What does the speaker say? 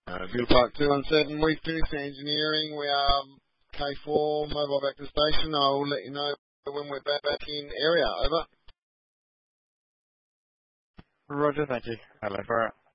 Bill Park 217, we finished engineering. We are K4, mobile back to station. I will let you know when we're back in area. Over. Roger, thank you. Hello, for